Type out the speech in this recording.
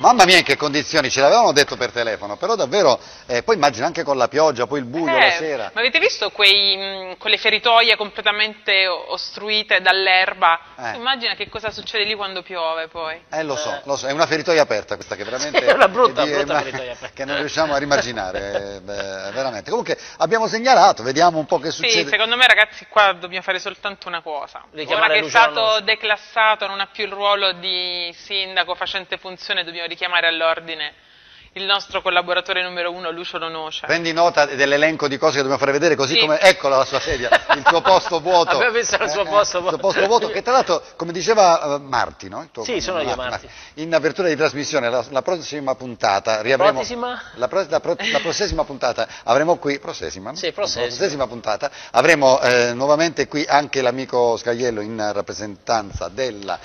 Mamma mia in che condizioni, ce l'avevano detto per telefono, però davvero, poi immagino anche con la pioggia, poi il buio la sera. Ma avete visto quelle feritoie completamente ostruite dall'erba? Immagina che cosa succede lì quando piove poi. Lo so, è una feritoia aperta questa che veramente È una brutta feritoia aperta. che non riusciamo a rimaginare, veramente. Comunque abbiamo segnalato, vediamo un po' che succede. Sì, secondo me ragazzi qua dobbiamo fare soltanto una cosa. Ora che è stato declassato, non ha più il ruolo di sindaco facente funzione, dobbiamo richiamare all'ordine il nostro collaboratore numero 1, Lucio Nonocia. Prendi nota dell'elenco di cose che dobbiamo fare vedere, così come, eccola la sua sedia, il suo posto vuoto. Abbiamo visto il suo posto vuoto. Il suo posto vuoto, che tra l'altro, come diceva Marti, no? Sì, sono io Marti. In apertura di trasmissione, la prossima puntata, riavremo... La prossima puntata avremo qui, prossima puntata, avremo nuovamente qui anche l'amico Scagliello in rappresentanza della